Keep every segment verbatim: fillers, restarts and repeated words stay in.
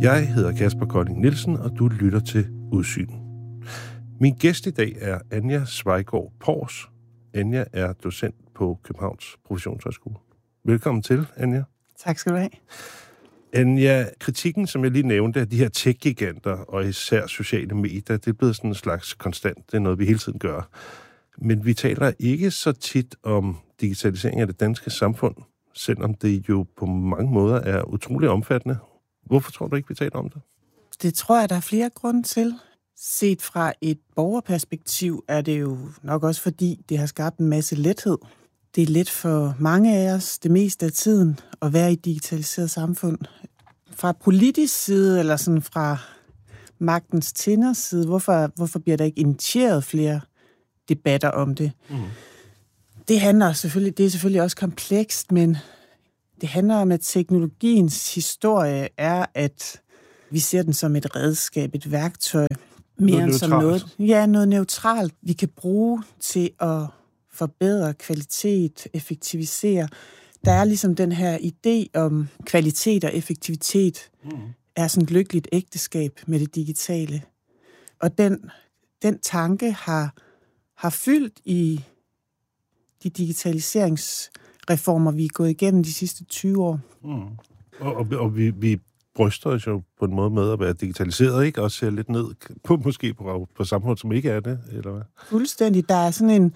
Jeg hedder Kasper Kolding Nielsen, og du lytter til Udsyn. Min gæst i dag er Anja Svejgaard Pors. Anja er docent på Københavns Professionshøjskole. Velkommen til, Anja. Tak skal du have. Anja, kritikken, som jeg lige nævnte, af de her tech-giganter og især sociale medier, det er blevet sådan en slags konstant. Det er noget, vi hele tiden gør. Men vi taler ikke så tit om digitalisering af det danske samfund, selvom det jo på mange måder er utrolig omfattende. Hvorfor tror du ikke, vi taler om det? Det tror jeg, der er flere grunde til. Set fra et borgerperspektiv er det jo nok også fordi, det har skabt en masse lethed. Det er let for mange af os, det meste af tiden, at være i et digitaliseret samfund. Fra politisk side, eller sådan fra magtens tænders side, hvorfor, hvorfor bliver der ikke initieret flere debatter om det? Mm. Det handler selvfølgelig, det er selvfølgelig også komplekst, men det handler om, at teknologiens historie er, at vi ser den som et redskab, et værktøj, mere end som noget, ja, noget neutralt, vi kan bruge til at forbedre kvalitet, effektivisere. Der er ligesom den her idé om kvalitet og effektivitet mm. er sådan et lykkeligt ægteskab med det digitale. Og den, den tanke har, har fyldt i de digitaliseringsreformer, vi er gået igennem de sidste tyve år. Mm. Og, og, og vi, vi bryster os jo på en måde med at være digitaliseret, ikke? Og ser lidt ned på måske på, på samfundet, som ikke er det, eller hvad? Fuldstændig. Der er sådan en...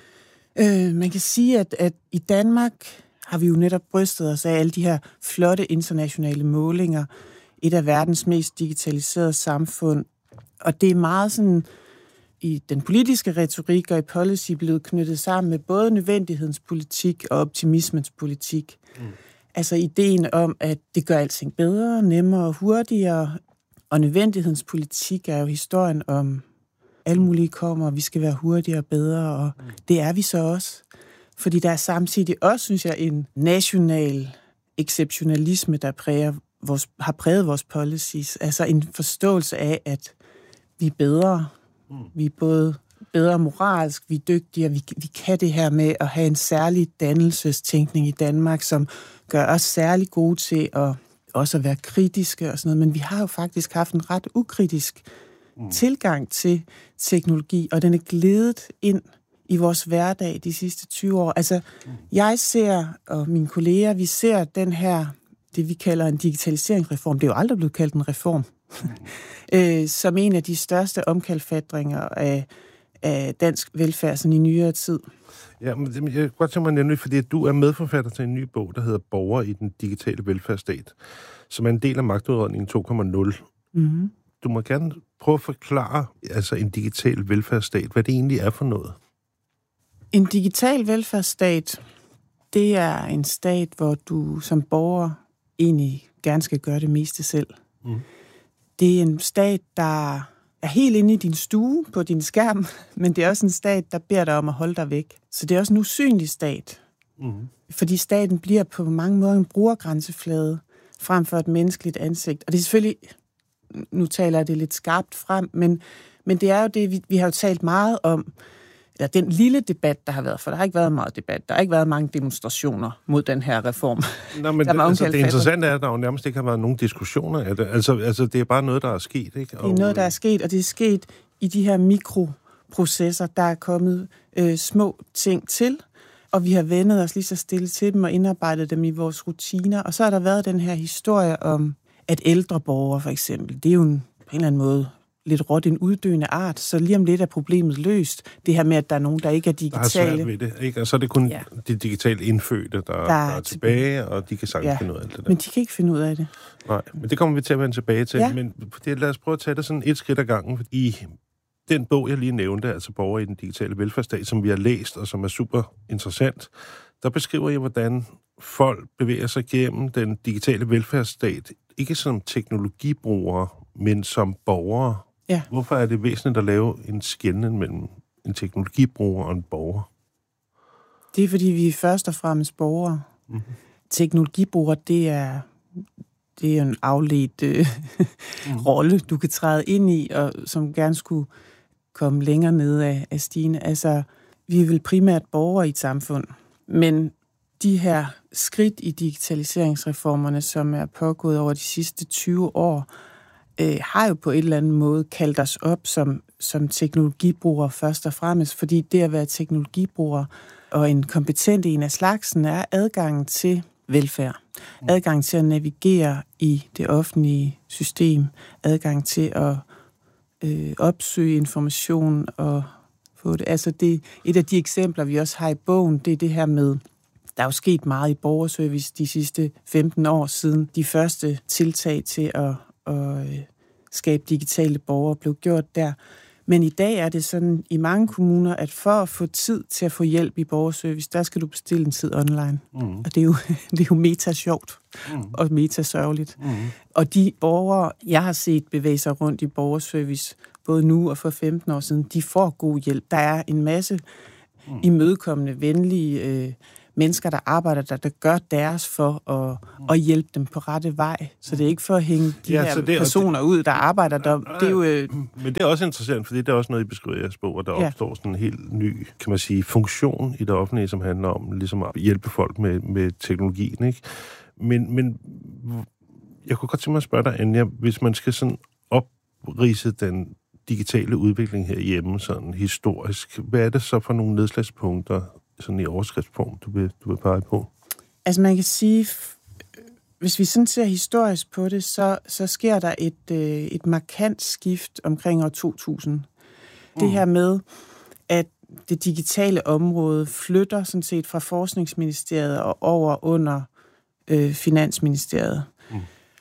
Øh, man kan sige, at, at i Danmark har vi jo netop brystet os af alle de her flotte internationale målinger. Et af verdens mest digitaliserede samfund. Og det er meget sådan... i den politiske retorik og i policy blevet knyttet sammen med både nødvendighedens politik og optimismens politik. Mm. Altså ideen om, at det gør alting bedre, nemmere og hurtigere. Og nødvendighedens politik er jo historien om, alle mulige kommer, og vi skal være hurtigere og bedre, og mm. det er vi så også. Fordi der er samtidig også, synes jeg, en national exceptionalisme, der præger vores, har præget vores policies. Altså en forståelse af, at vi er bedre. Mm. Vi er både bedre moralsk, vi er dygtigere, vi, vi kan det her med at have en særlig dannelsestænkning i Danmark, som gør os særlig gode til at også at være kritiske og sådan noget, men vi har jo faktisk haft en ret ukritisk mm. tilgang til teknologi, og den er gledet ind i vores hverdag de sidste tyve år. Altså, mm. jeg ser, og mine kolleger, vi ser den her, det vi kalder en digitaliseringsreform, det er jo aldrig blevet kaldt en reform, mm. øh, som en af de største omkalfatringer af, af dansk velfærd sådan i nyere tid. Ja, men jeg kan godt tænke mig nemlig, fordi du er medforfatter til en ny bog, der hedder Borgere i den digitale velfærdsstat, som er en del af magtudredningen to punkt nul. Mm-hmm. Du må gerne prøve at forklare altså en digital velfærdsstat, hvad det egentlig er for noget. En digital velfærdsstat, det er en stat, hvor du som borger egentlig gerne skal gøre det meste selv. Mm. Det er en stat, der er helt inde i din stue på din skærm, men det er også en stat, der beder dig om at holde dig væk. Så det er også en usynlig stat. Mm. Fordi staten bliver på mange måder en brugergrænseflade frem for et menneskeligt ansigt. Og det er selvfølgelig, nu taler jeg det lidt skarpt frem, men, men det er jo det, vi, vi har jo talt meget om, eller den lille debat, der har været, for der har ikke været meget debat, der har ikke været mange demonstrationer mod den her reform. Nå, men det, altså, det interessante er, at der jo nærmest ikke har været nogen diskussioner af det. Altså, altså det er bare noget, der er sket, ikke? Og det er noget, der er sket, og det er sket i de her mikroprocesser, der er kommet øh, små ting til, og vi har vendet os lige så stille til dem og indarbejdet dem i vores rutiner. Og så har der været den her historie om, at ældre borgere for eksempel, det er jo en, på en eller anden måde lidt råt en uddøende art, så lige om lidt er problemet løst. Det her med, at der er nogen, der ikke er digitale. Der er svært ved det, ikke? Og så er det kun ja. de digitalt indfødte, der, der, der er tilbage, og de kan sagtens ja. finde ud af alt det der. Men de kan ikke finde ud af det. Nej, men det kommer vi til at vende tilbage til. Ja. Men det, lad os prøve at tage det sådan et skridt ad gangen. I den bog, jeg lige nævnte, altså Borgere i den digitale velfærdsstat, som vi har læst, og som er super interessant, der beskriver jeg, hvordan folk bevæger sig gennem den digitale velfærdsstat, ikke som teknologibrugere, men som borgere. Ja. Hvorfor er det væsentligt at lave en skelnen mellem en teknologibruger og en borger? Det er, fordi vi er først og fremmest borgere. Mm-hmm. Teknologibruger, det er, det er en afledt øh, mm. rolle, du kan træde ind i, og som gerne skulle komme længere ned af, af stigen. Altså, vi er vel primært borgere i et samfund, men de her skridt i digitaliseringsreformerne, som er pågået over de sidste tyve år, øh, har jo på en eller anden måde kaldt os op som, som teknologibrugere først og fremmest, fordi det at være teknologibruger og en kompetent en af slagsen er adgangen til velfærd, adgang til at navigere i det offentlige system, adgang til at øh, opsøge information og få det. Altså det, et af de eksempler, vi også har i bogen, det er det her med, der er jo sket meget i borgerservice de sidste femten år siden de første tiltag til at, at skabe digitale borgere blev gjort der. Men i dag er det sådan i mange kommuner, at for at få tid til at få hjælp i borgerservice, der skal du bestille en tid online. Mm. Og det er jo, det er jo meta-sjovt mm. og meta-sørgeligt. Mm. Og de borgere, jeg har set bevæge sig rundt i borgerservice, både nu og for femten år siden, de får god hjælp. Der er en masse mm. imødekommende, venlige øh, mennesker, der arbejder der, der gør deres for at, mm. at hjælpe dem på rette vej. Så det er ikke for at hænge de ja, her det, personer det, ud, der arbejder der. Det er jo, øh, men det er også interessant, fordi det er også noget, I beskriver i jeres bog, og der ja. opstår sådan en helt ny, kan man sige, funktion i det offentlige, som handler om ligesom at hjælpe folk med, med teknologien, ikke? Men, men jeg kunne godt tænke mig at spørge dig, Anja, hvis man skal sådan opridse den digitale udvikling herhjemme, sådan historisk, hvad er det så for nogle nedslagspunkter, sådan i overskriftspunkt, du vil, du vil pege på? Altså man kan sige, hvis vi sådan ser historisk på det, så, så sker der et, øh, et markant skift omkring år to tusind. Mm. Det her med, at det digitale område flytter sådan set fra Forskningsministeriet og over under øh, Finansministeriet. Mm.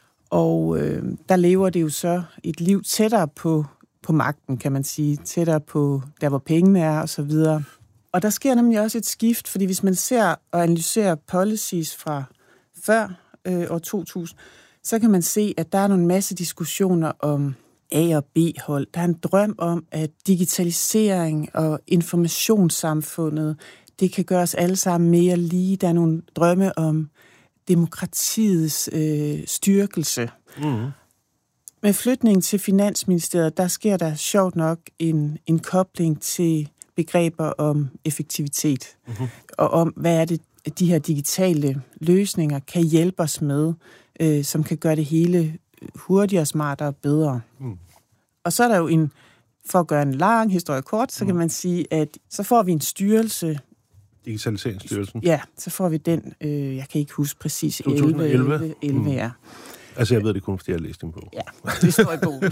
Og øh, der lever det jo så et liv tættere på, på magten, kan man sige. Tættere på der, hvor pengene er, og så videre. Og der sker nemlig også et skift, fordi hvis man ser og analyserer policies fra før øh, år to tusind, så kan man se, at der er nogle masse diskussioner om A- og B-hold. Der er en drøm om, at digitalisering og informationssamfundet, det kan gøre os alle sammen mere lige. Der er nogle drømme om demokratiets øh, styrkelse. Mm. Med flytningen til Finansministeriet, der sker der sjovt nok en, en kobling til begreber om effektivitet, mm-hmm. og om, hvad er det, de her digitale løsninger kan hjælpe os med, øh, som kan gøre det hele hurtigere, smartere og bedre. Mm. Og så er der jo en, for at gøre en lang historie kort, så mm. kan man sige, at så får vi en styrelse. Digitaliseringsstyrelsen? Ja, så får vi den, øh, jeg kan ikke huske præcis, to tusind og elleve? elleve, elleve mm. ja. Altså, jeg ved det kun, fordi jeg har læst den på. Ja, det står i bogen.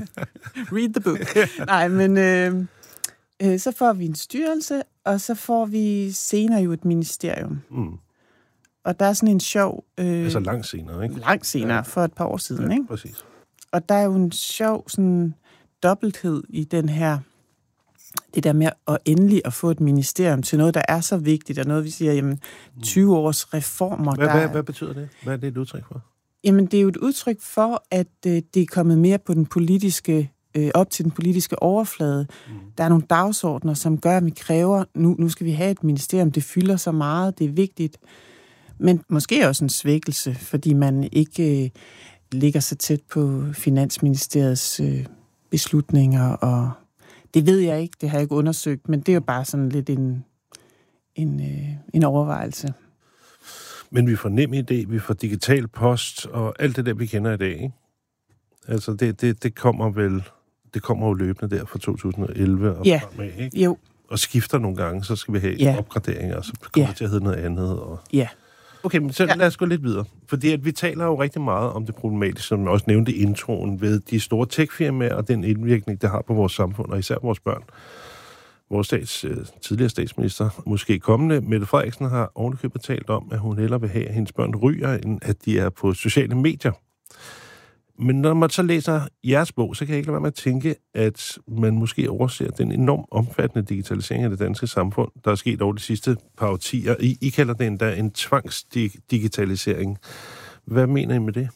Read the book. Nej, men øh, øh, så får vi en styrelse, og så får vi senere jo et ministerium. Mm. Og der er sådan en sjov... Øh, altså langt senere, ikke? Langt senere, ja. For et par år siden, ja, ikke? Præcis. Og der er jo en sjov sådan dobbelthed i den her... Det der med at endelig at få et ministerium til noget, der er så vigtigt, og noget, vi siger, jamen, tyve års reformer... Hvad, der, hvad, hvad betyder det? Hvad er det et udtryk for? Jamen, det er jo et udtryk for, at øh, det er kommet mere på den politiske, øh, op til den politiske overflade. Mm. Der er nogle dagsordner, som gør, at vi kræver, nu, nu skal vi have et ministerium, det fylder så meget, det er vigtigt. Men måske også en svækkelse, fordi man ikke øh, ligger så tæt på Finansministeriets øh, beslutninger, og det ved jeg ikke, det har jeg ikke undersøgt, men det er jo bare sådan lidt en, en, øh, en overvejelse. Men vi får nem idé, vi får digital post, og alt det der, vi kender i dag, ikke? Altså, det, det, det kommer vel, det kommer jo løbende der fra to tusind og elleve og ja. fremad, ikke? Jo. Og skifter nogle gange, så skal vi have ja. opgraderinger, og så kommer ja. det til at hedde noget andet. Og... Ja. Okay, men så ja. lad os gå lidt videre. Fordi at vi taler jo rigtig meget om det problematiske, som jeg også nævnte i introen, ved de store techfirmaer og den indvirkning, det har på vores samfund, og især vores børn. Vores stats, tidligere statsminister, måske kommende, Mette Frederiksen, har ovenikøbet talt om, at hun hellere vil have, at hendes børn ryger, end at de er på sociale medier. Men når man så læser jeres bog, så kan jeg ikke lade være med at tænke, at man måske overser den enormt omfattende digitalisering af det danske samfund, der er sket over de sidste par årtier. I, I kalder det endda en tvangsdigitalisering. Hvad mener I med det?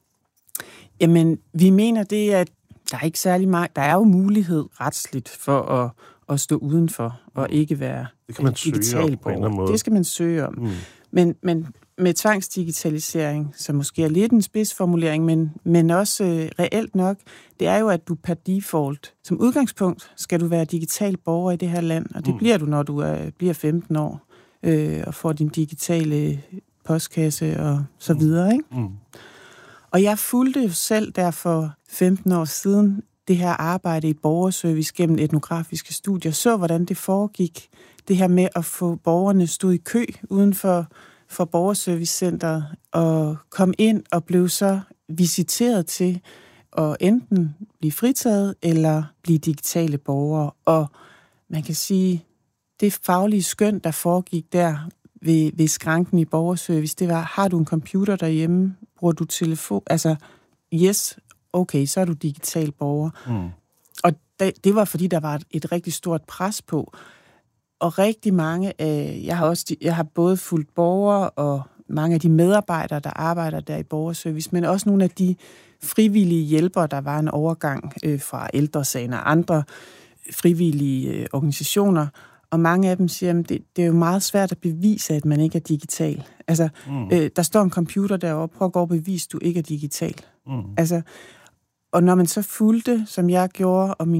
Jamen, vi mener det, at der er ikke særlig meget. Der er jo mulighed retsligt for at at stå udenfor og ikke være digital borger. Det skal man søge om. Mm. Men, men med tvangsdigitalisering, som måske er lidt en spidsformulering, men, men også øh, reelt nok, det er jo, at du per default, som udgangspunkt, skal du være digital borger i det her land, og det mm. bliver du, når du er, bliver femten år. øh, og får din digitale postkasse og så videre, ikke? Mm. Og jeg fulgte jo selv der for femten år siden det her arbejde i borgerservice gennem etnografiske studier, så hvordan det foregik, det her med at få borgerne stod i kø uden for, for borgerservicecenteret og kom ind og blev så visiteret til at enten blive fritaget eller blive digitale borgere. Og man kan sige, det faglige skøn, der foregik der ved, ved skranken i borgerservice, det var, har du en computer derhjemme? Bruger du telefon? Altså, yes, okay, så er du digital borger. Mm. Og det, det var, fordi der var et, et rigtig stort pres på. Og rigtig mange af, jeg har også, jeg har både fulgt borgere og mange af de medarbejdere, der arbejder der i borgerservice, men også nogle af de frivillige hjælpere, der var en overgang øh, fra Ældresagen og andre frivillige øh, organisationer. Og mange af dem siger, at det, det er jo meget svært at bevise, at man ikke er digital. Altså, mm. øh, der står en computer derovre, prøv at gå og bevise, at du ikke er digital. Mm. Altså, og når man så fulgte, som jeg gjorde, og min